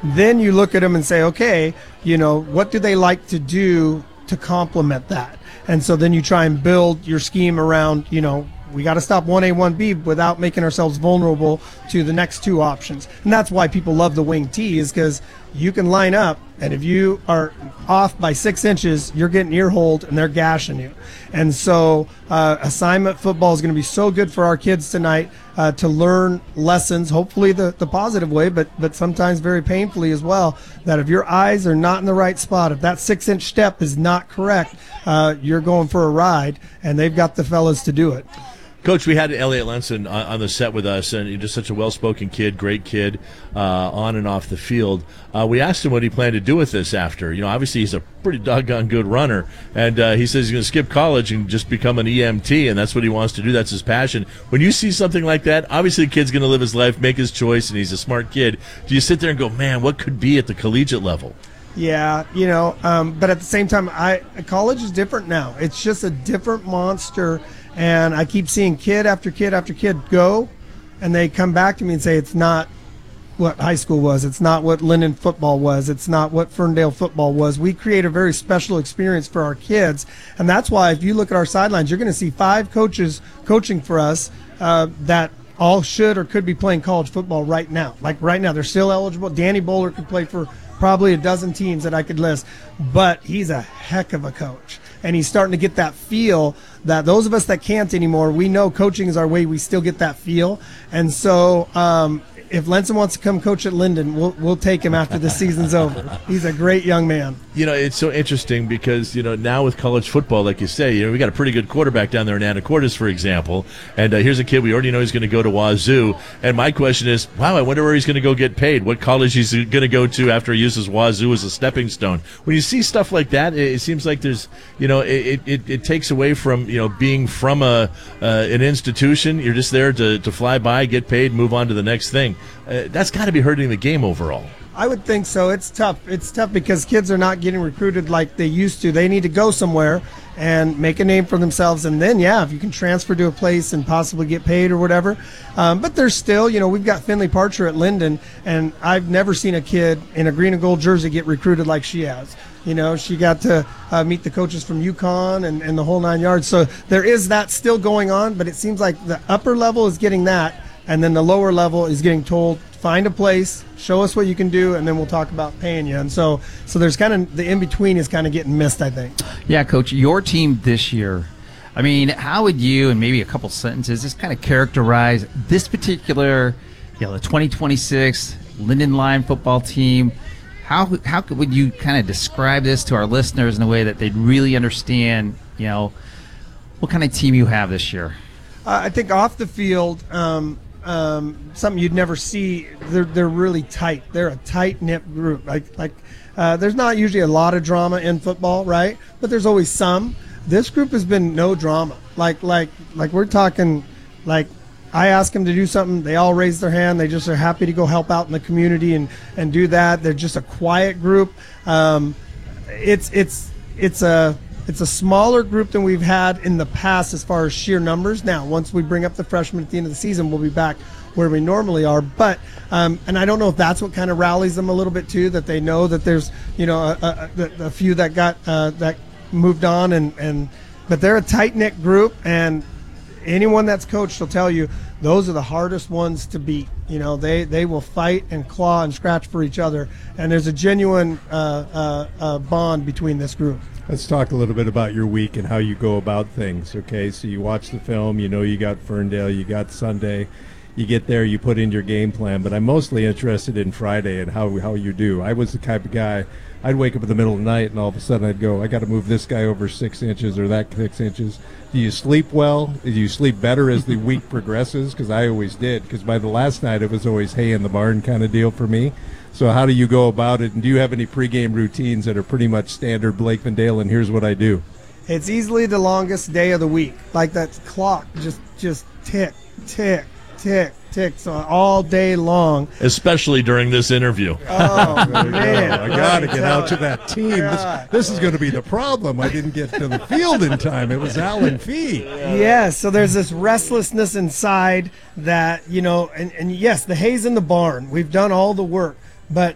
Then you look at them and say, okay, what do they like to do to complement that? And so then you try and build your scheme around, we got to stop 1A, 1B without making ourselves vulnerable to the next two options. And that's why people love the wing T, is because you can line up, and if you are off by 6 inches, you're getting ear-holed and they're gashing you. And so assignment football is going to be so good for our kids tonight to learn lessons, hopefully the positive way, but sometimes very painfully as well, that if your eyes are not in the right spot, if that 6-inch step is not correct, you're going for a ride, and they've got the fellas to do it. Coach, we had Elliot Lenson on the set with us, and he's just such a well-spoken kid, great kid, on and off the field. We asked him what he planned to do with this after. Obviously he's a pretty doggone good runner, and he says he's going to skip college and just become an EMT, and that's what he wants to do. That's his passion. When you see something like that, obviously the kid's going to live his life, make his choice, and he's a smart kid. Do you sit there and go, man, what could be at the collegiate level? Yeah, but at the same time, college is different now. It's just a different monster. And I keep seeing kid after kid after kid go, and they come back to me and say it's not what high school was. It's not what Linden football was. It's not what Ferndale football was. We create a very special experience for our kids. And that's why if you look at our sidelines, you're going to see 5 coaches coaching for us that all should or could be playing college football right now. Like right now, they're still eligible. Danny Bowler could play for probably a dozen teams that I could list, but he's a heck of a coach. And he's starting to get that feel that those of us that can't anymore, we know coaching is our way. We still get that feel. And so if Lenson wants to come coach at Linden, we'll take him after the season's over. He's a great young man. It's so interesting because, now with college football, like you say, we got a pretty good quarterback down there in Anacortes, for example. And here's a kid we already know he's going to go to Wazoo. And my question is, wow, I wonder where he's going to go get paid, what college he's going to go to after he uses Wazoo as a stepping stone. When you see stuff like that, it seems like there's, it takes away from, being from an institution. You're just there to fly by, get paid, move on to the next thing. That's got to be hurting the game overall. I would think so. It's tough. It's tough because kids are not getting recruited like they used to. They need to go somewhere and make a name for themselves. And then, if you can transfer to a place and possibly get paid or whatever. But there's still, we've got Finley Parcher at Linden, and I've never seen a kid in a green and gold jersey get recruited like she has. She got to meet the coaches from UConn and the whole 9 yards. So there is that still going on, but it seems like the upper level is getting that, and then the lower level is getting told, find a place, show us what you can do, and then we'll talk about paying you. And so there's kind of the in-between is kind of getting missed, I think. Yeah, Coach, your team this year, how would you, in maybe a couple sentences, just kind of characterize this particular, the 2026 Linden Lion football team? How would you kind of describe this to our listeners in a way that they'd really understand, what kind of team you have this year? I think off the field, something you'd never see. They're really tight. They're a tight-knit group. There's not usually a lot of drama in football, right? But there's always some. This group has been no drama. Like we're talking, I ask them to do something, they all raise their hand. They just are happy to go help out in the community and do that. They're just a quiet group. It's a smaller group than we've had in the past as far as sheer numbers. Now, once we bring up the freshmen at the end of the season, we'll be back where we normally are. But and I don't know if that's what kind of rallies them a little bit too, that they know that there's a few that got that moved on, but they're a tight-knit group, and anyone that's coached will tell you those are the hardest ones to beat. They will fight and claw and scratch for each other, and there's a genuine bond between this group. Let's talk a little bit about your week and how you go about things, okay? So you watch the film, you got Ferndale, you got Sunday. You get there, you put in your game plan. But I'm mostly interested in Friday and how you do. I was the type of guy, I'd wake up in the middle of the night and all of a sudden I'd go, I got to move this guy over 6 inches or that 6 inches. Do you sleep well? Do you sleep better as the week progresses? Because I always did. Because by the last night, it was always hay in the barn kind of deal for me. So how do you go about it? And do you have any pregame routines that are pretty much standard Blake Vendale, and here's what I do? It's easily the longest day of the week. Like that clock just tick, tick, tick, tick, so all day long. Especially during this interview. Oh, man. I got to get out to that team. This is going to be the problem. I didn't get to the field in time. It was Alan Fee. Yeah, so there's this restlessness inside that, and yes, the hay's in the barn. We've done all the work. But